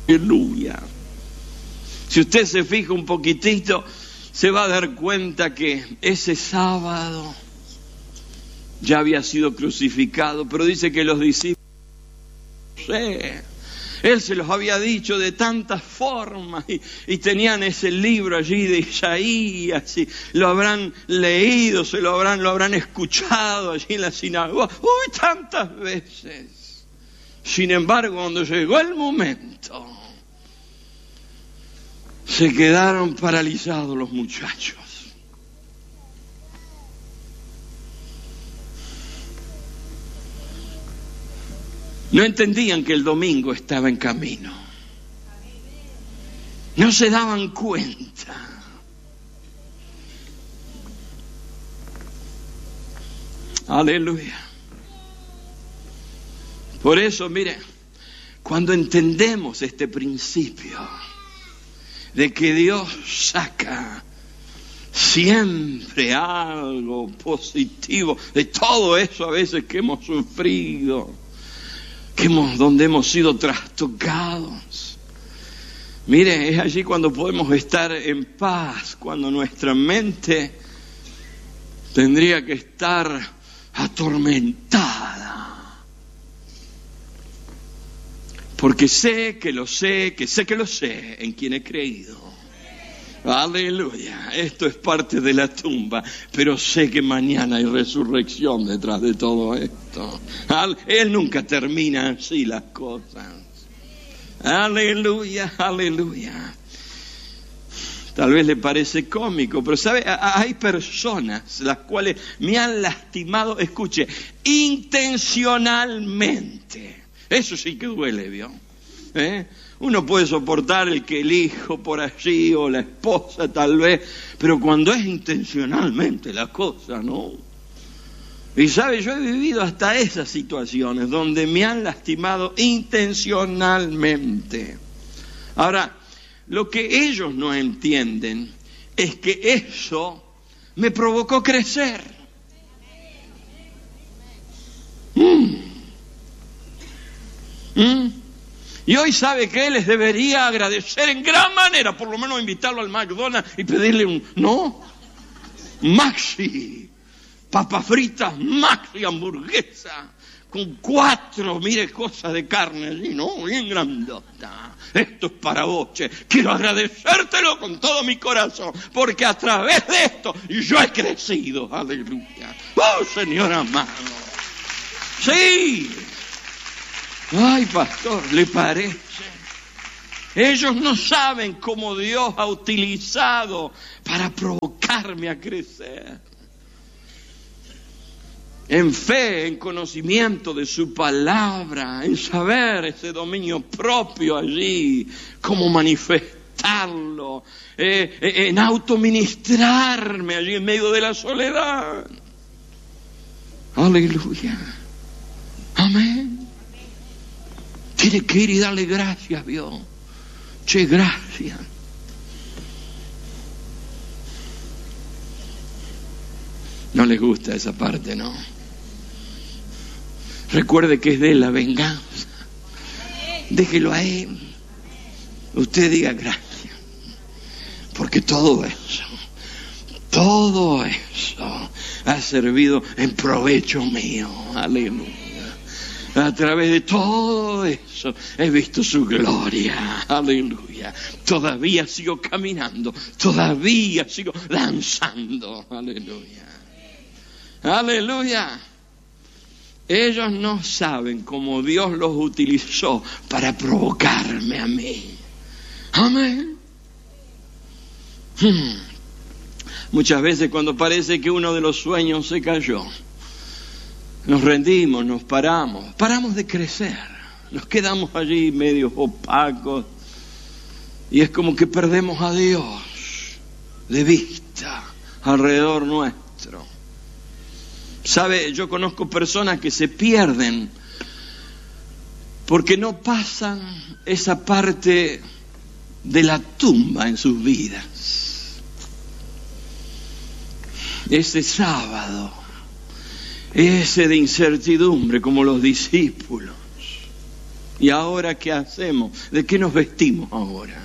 Aleluya. Si usted se fija un poquitito, se va a dar cuenta que ese sábado ya había sido crucificado, pero dice que los discípulos, no sé, él se los había dicho de tantas formas y tenían ese libro allí de Isaías y lo habrán leído, lo habrán escuchado allí en la sinagoga, tantas veces. Sin embargo, cuando llegó el momento, se quedaron paralizados los muchachos. No entendían que el domingo estaba en camino. No se daban cuenta. Aleluya. Por eso, mire, cuando entendemos este principio de que Dios saca siempre algo positivo de todo eso a veces que hemos sufrido, donde hemos sido trastocados. Mire, es allí cuando podemos estar en paz, cuando nuestra mente tendría que estar atormentada. Porque sé que lo sé en quien he creído. Aleluya, esto es parte de la tumba, pero sé que mañana hay resurrección detrás de todo esto. Él nunca termina así las cosas. Aleluya, aleluya. Tal vez le parece cómico, pero sabe, hay personas las cuales me han lastimado, escuche, intencionalmente. Eso sí que duele, ¿vio? Uno puede soportar el que el hijo por allí o la esposa tal vez, pero cuando es intencionalmente la cosa, ¿no? Y sabe, yo he vivido hasta esas situaciones donde me han lastimado intencionalmente. Ahora, lo que ellos no entienden es que eso me provocó crecer. Y hoy sabe que les debería agradecer en gran manera, por lo menos invitarlo al McDonald's y pedirle Maxi, papas fritas, Maxi, hamburguesa, con 4, cosas de carne allí, ¿no? Bien grandota. Esto es para vos, che. Quiero agradecértelo con todo mi corazón, porque a través de esto yo he crecido. Aleluya. Oh, Señor amado. Sí. Ay, pastor, ¿le parece? Ellos no saben cómo Dios ha utilizado para provocarme a crecer. En fe, en conocimiento de su palabra, en saber ese dominio propio allí, cómo manifestarlo, en autoministrarme allí en medio de la soledad. Aleluya. Amén. Tiene que ir y darle gracias, ¿vio? Che, gracias. No les gusta esa parte, ¿no? Recuerde que es de él la venganza. Déjelo a él. Usted diga gracias. Porque todo eso ha servido en provecho mío. Aleluya. A través de todo eso he visto su gloria. Aleluya. Todavía sigo caminando. Todavía sigo danzando. Aleluya. Aleluya. Ellos no saben cómo Dios los utilizó para provocarme a mí. Amén. Muchas veces cuando parece que uno de los sueños se cayó, nos rendimos, nos paramos de crecer, nos quedamos allí medio opacos y es como que perdemos a Dios de vista alrededor nuestro. Sabe, yo conozco personas que se pierden porque no pasan esa parte de la tumba en sus vidas. Ese sábado, ese de incertidumbre como los discípulos. ¿Y ahora qué hacemos? ¿De qué nos vestimos ahora?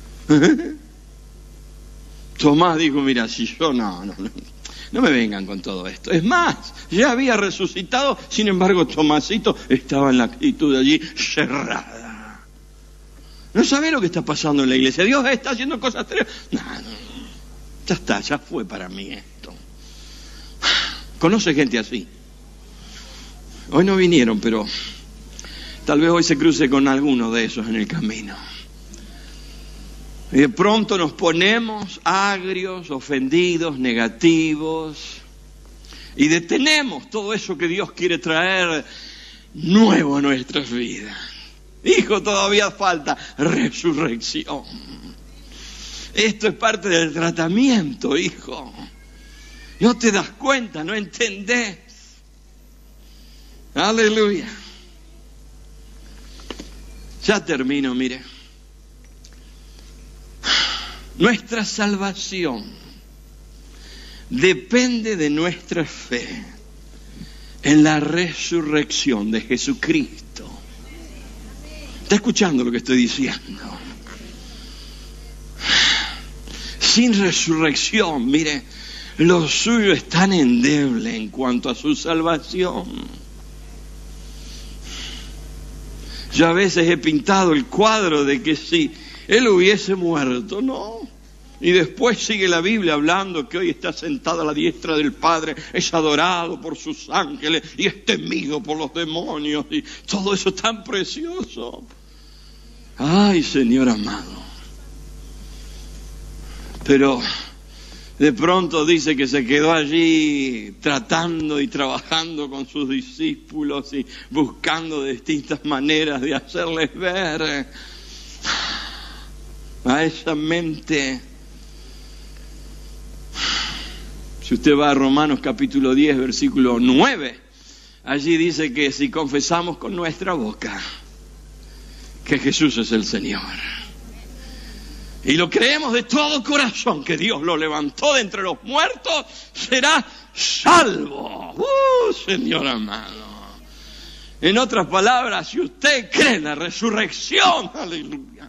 Tomás dijo, mira, si yo no me vengan con todo esto. Es más, ya había resucitado, sin embargo Tomasito estaba en la actitud allí cerrada. No sabe lo que está pasando en la iglesia. Dios está haciendo cosas tremendas. No, ya está, ya fue para mí esto. Conoce gente así. Hoy no vinieron, pero tal vez hoy se cruce con alguno de esos en el camino. Y de pronto nos ponemos agrios, ofendidos, negativos, y detenemos todo eso que Dios quiere traer nuevo a nuestras vidas. Hijo, todavía falta resurrección. Esto es parte del tratamiento, hijo. No te das cuenta, no entendés. Aleluya. Ya termino, mire. Nuestra salvación depende de nuestra fe en la resurrección de Jesucristo. ¿Está escuchando lo que estoy diciendo? Sin resurrección, mire, lo suyo es tan endeble en cuanto a su salvación. Yo a veces he pintado el cuadro de que si Él hubiese muerto, no. Y después sigue la Biblia hablando que hoy está sentado a la diestra del Padre, es adorado por sus ángeles y es temido por los demonios. Y todo eso tan precioso. Ay, Señor amado. Pero de pronto dice que se quedó allí tratando y trabajando con sus discípulos y buscando distintas maneras de hacerles ver a esa mente. Si usted va a Romanos capítulo 10, versículo 9, allí dice que si confesamos con nuestra boca que Jesús es el Señor y lo creemos de todo corazón que Dios lo levantó de entre los muertos, será salvo. Señor amado. En otras palabras, si usted cree en la resurrección, aleluya.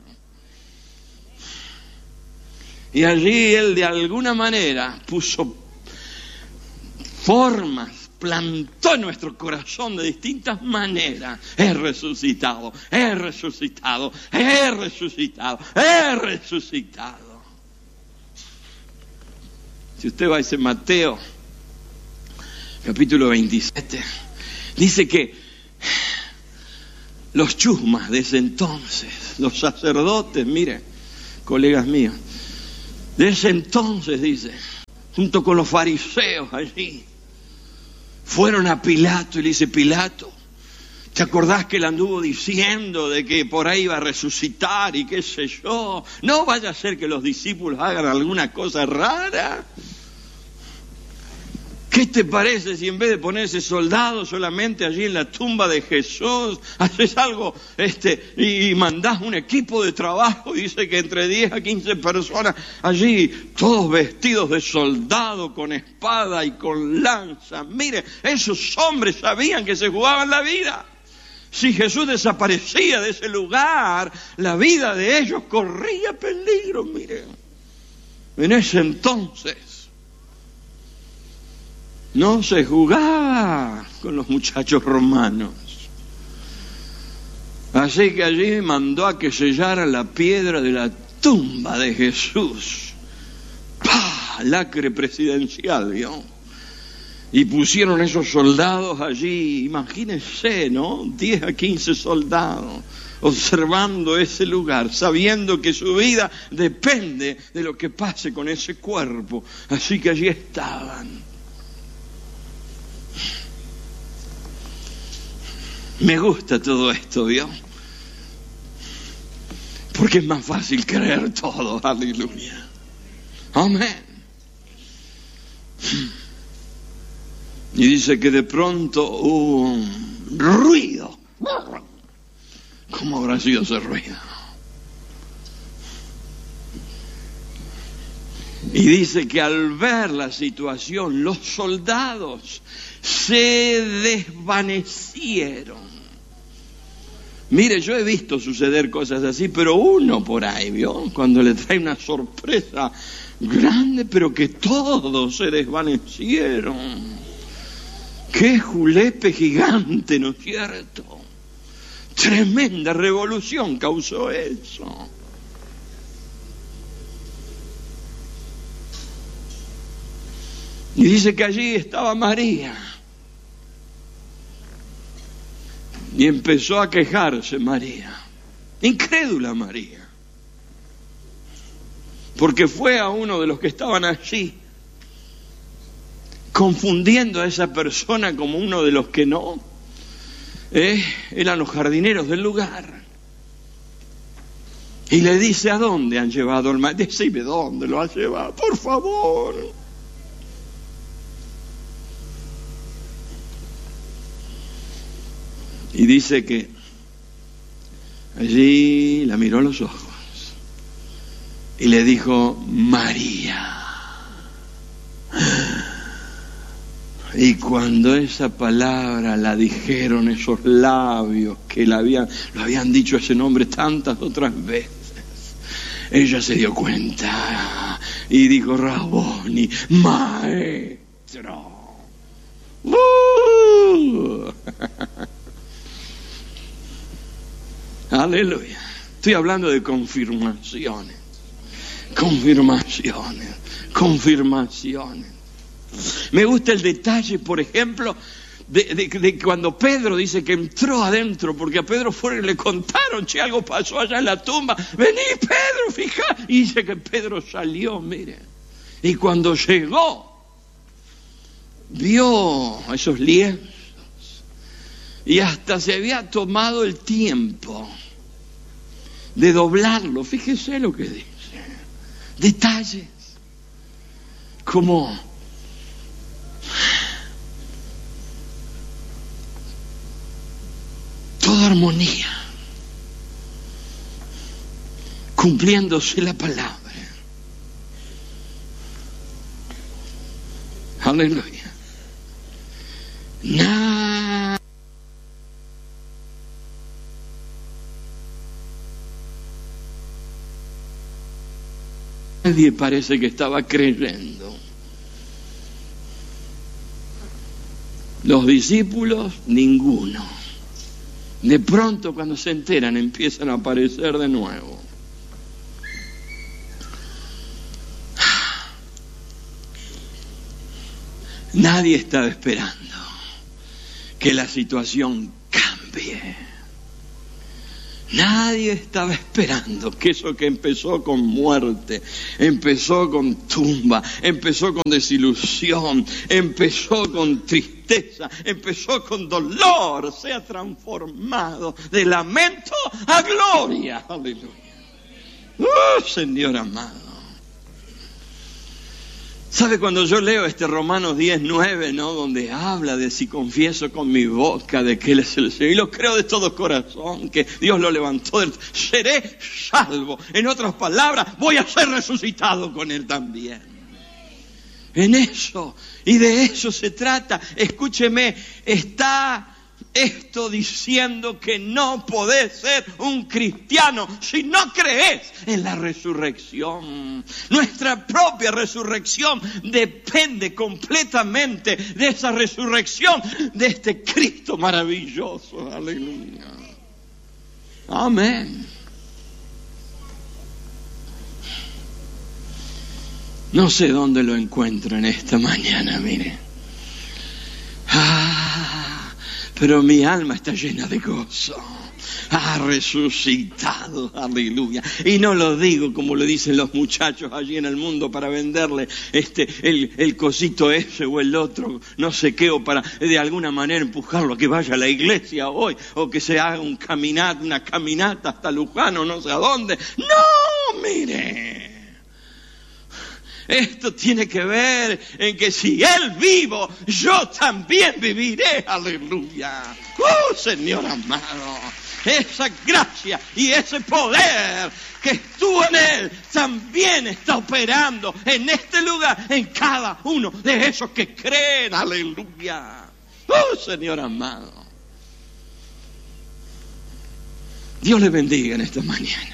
Y allí Él de alguna manera puso formas, plantó en nuestro corazón de distintas maneras. He resucitado, he resucitado, he resucitado, he resucitado. Si usted va a ese Mateo, capítulo 27, dice que los chusmas de ese entonces, los sacerdotes, mire, colegas míos, de ese entonces, dice, junto con los fariseos allí, fueron a Pilato y le dice, Pilato, ¿te acordás que él anduvo diciendo de que por ahí iba a resucitar y qué sé yo? No vaya a ser que los discípulos hagan alguna cosa rara. ¿Qué te parece si en vez de poner ese soldado solamente allí en la tumba de Jesús, haces algo y mandás un equipo de trabajo? Dice que entre 10 a 15 personas allí, todos vestidos de soldado, con espada y con lanza. Mire, esos hombres sabían que se jugaban la vida. Si Jesús desaparecía de ese lugar, la vida de ellos corría peligro, mire. En ese entonces no se jugaba con los muchachos romanos. Así que allí mandó a que sellaran la piedra de la tumba de Jesús. ¡Pah! Lacre presidencial, ¿vio? Y pusieron esos soldados allí, imagínense, ¿no? 10 a 15 soldados, observando ese lugar, sabiendo que su vida depende de lo que pase con ese cuerpo. Así que allí estaban. Me gusta todo esto, ¿vio? Porque es más fácil creer todo, aleluya. Amén. Y dice que de pronto hubo un ruido. ¿Cómo habrá sido ese ruido? Y dice que al ver la situación, los soldados se desvanecieron Mire, yo he visto suceder cosas así, pero uno por ahí, ¿vio? Cuando le trae una sorpresa grande, pero que todos se desvanecieron. ¡Qué julepe gigante!, ¿no es cierto? Tremenda revolución causó eso. Y dice que allí estaba María. Y empezó a quejarse María. Incrédula María. Porque fue a uno de los que estaban allí, confundiendo a esa persona como uno de los que no. Eran los jardineros del lugar. Y le dice: ¿a dónde han llevado al maestro? Decime dónde lo han llevado, por favor. Y dice que allí la miró a los ojos y le dijo: María. Y cuando esa palabra la dijeron esos labios que lo habían dicho ese nombre tantas otras veces, ella se dio cuenta y dijo: Raboni, maestro. Aleluya. Estoy hablando de confirmaciones. Me gusta el detalle, por ejemplo, de cuando Pedro dice que entró adentro, porque a Pedro fueron y le contaron: che, algo pasó allá en la tumba. Vení, Pedro, fija. Y dice que Pedro salió, mire. Y cuando llegó, vio esos lienzos. Y hasta se había tomado el tiempo de doblarlo. Fíjese lo que dice. Detalles. Como toda armonía. Cumpliéndose la palabra. Aleluya. Nadie parece que estaba creyendo. Los discípulos, ninguno. De pronto, cuando se enteran, empiezan a aparecer de nuevo. Nadie estaba esperando que la situación cambie. Nadie estaba esperando que eso que empezó con muerte, empezó con tumba, empezó con desilusión, empezó con tristeza, empezó con dolor, sea transformado de lamento a gloria. Aleluya. Señor amado. ¿Sabe? Cuando yo leo Romanos 10:9, ¿no? Donde habla de si confieso con mi boca de que Él es el Señor, y lo creo de todo corazón, que Dios lo levantó, seré salvo. En otras palabras, voy a ser resucitado con Él también. En eso, y de eso se trata. Escúcheme, está esto diciendo que no podés ser un cristiano si no crees en la resurrección. Nuestra propia resurrección depende completamente de esa resurrección de este Cristo maravilloso. Aleluya. Amén. No sé dónde lo encuentro en esta mañana, mire. Pero mi alma está llena de gozo. Ha resucitado, aleluya. Y no lo digo como lo dicen los muchachos allí en el mundo para venderle el cosito ese o el otro, no sé qué, o para de alguna manera empujarlo a que vaya a la iglesia hoy, o que se haga una caminata hasta Luján, no sé a dónde. No, mire. Esto tiene que ver en que si Él vivo, yo también viviré. Aleluya. Señor amado. Esa gracia y ese poder que estuvo en Él también está operando en este lugar, en cada uno de esos que creen. Aleluya. Señor amado. Dios le bendiga en esta mañana.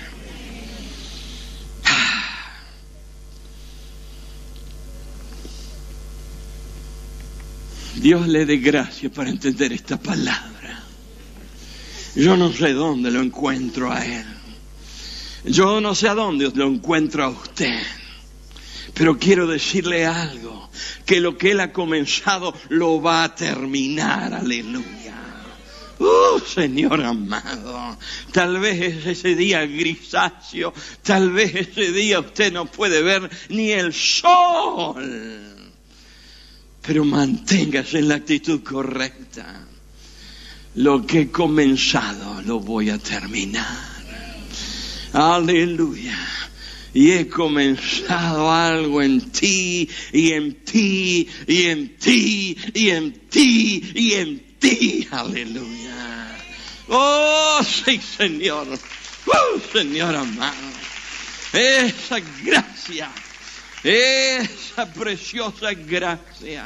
Dios le dé gracia para entender esta palabra. Yo no sé dónde lo encuentro a Él. Yo no sé a dónde lo encuentro a usted. Pero quiero decirle algo, que lo que Él ha comenzado lo va a terminar. Aleluya. Señor amado, tal vez es ese día grisáceo, tal vez ese día usted no puede ver ni el sol, pero manténgase en la actitud correcta. Lo que he comenzado lo voy a terminar. Aleluya. Y he comenzado algo en ti, y en ti, y en ti, y en ti, y en ti. Aleluya. Oh, sí, Señor. Señor amado. Esa gracia, esa preciosa gracia.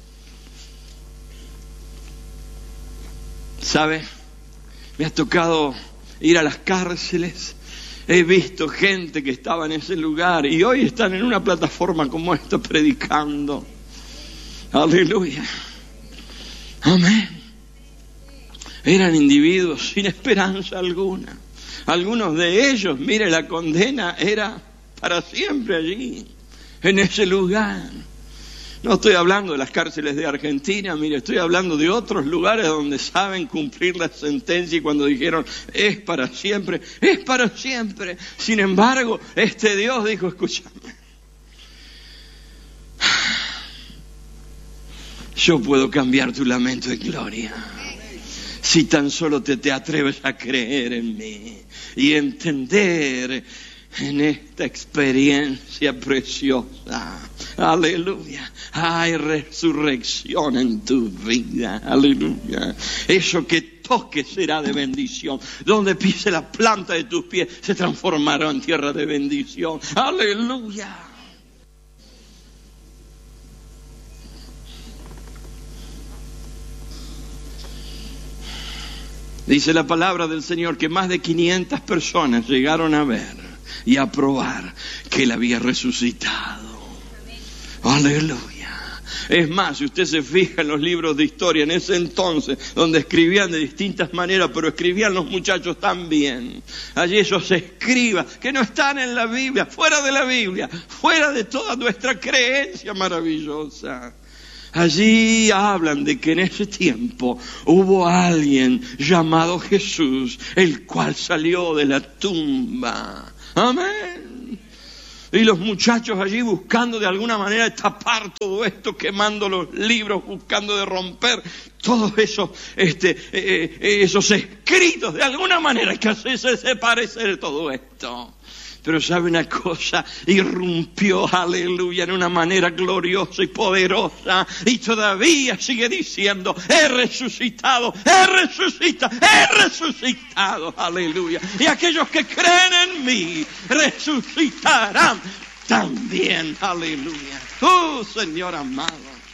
¿Sabe? Me ha tocado ir a las cárceles. He visto gente que estaba en ese lugar y hoy están en una plataforma como esta predicando. Aleluya. Amén. Eran individuos sin esperanza alguna. Algunos de ellos, mire, la condena era para siempre allí, en ese lugar. No estoy hablando de las cárceles de Argentina, mire, estoy hablando de otros lugares donde saben cumplir la sentencia y cuando dijeron, es para siempre, es para siempre. Sin embargo, este Dios dijo, escúchame, yo puedo cambiar tu lamento en gloria. Si tan solo te atreves a creer en mí y entender en esta experiencia preciosa. Aleluya. Hay resurrección en tu vida. Aleluya. Eso que toque será de bendición. Donde pise la planta de tus pies se transformará en tierra de bendición. Aleluya. Dice la palabra del Señor que más de 500 personas llegaron a ver y a probar que Él había resucitado. Aleluya. Es más, si usted se fija en los libros de historia, en ese entonces, donde escribían de distintas maneras, pero escribían los muchachos también. Allí esos escribas que no están en la Biblia, fuera de la Biblia, fuera de toda nuestra creencia maravillosa. Allí hablan de que en ese tiempo hubo alguien llamado Jesús, el cual salió de la tumba. Amén. Y los muchachos allí buscando de alguna manera tapar todo esto, quemando los libros, buscando de romper todos esos escritos de alguna manera que hacerse desaparecer todo esto. Pero sabe una cosa, irrumpió, aleluya, en una manera gloriosa y poderosa, y todavía sigue diciendo, he resucitado, aleluya. Y aquellos que creen en mí, resucitarán también, aleluya. Oh, Señor amado.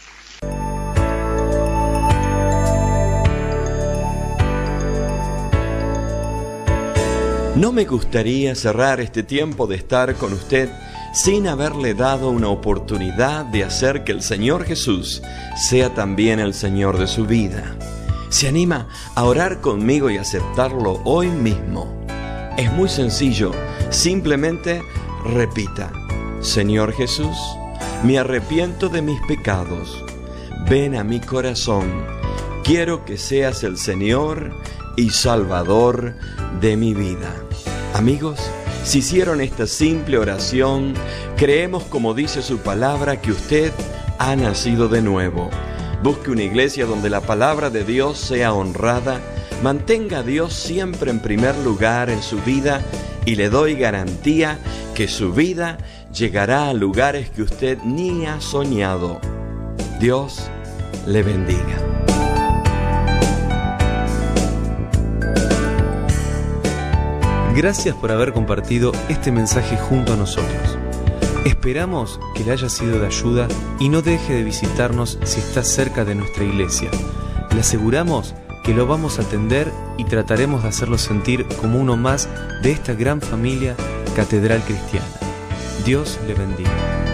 No me gustaría cerrar este tiempo de estar con usted sin haberle dado una oportunidad de hacer que el Señor Jesús sea también el Señor de su vida. ¿Se anima a orar conmigo y aceptarlo hoy mismo? Es muy sencillo, simplemente repita: Señor Jesús, me arrepiento de mis pecados, ven a mi corazón, quiero que seas el Señor y Salvador de mi vida. Amigos, si hicieron esta simple oración, creemos, como dice su palabra, que usted ha nacido de nuevo. Busque una iglesia donde la palabra de Dios sea honrada, mantenga a Dios siempre en primer lugar en su vida y le doy garantía que su vida llegará a lugares que usted ni ha soñado. Dios le bendiga. Gracias por haber compartido este mensaje junto a nosotros. Esperamos que le haya sido de ayuda y no deje de visitarnos si está cerca de nuestra iglesia. Le aseguramos que lo vamos a atender y trataremos de hacerlo sentir como uno más de esta gran familia Catedral Cristiana. Dios le bendiga.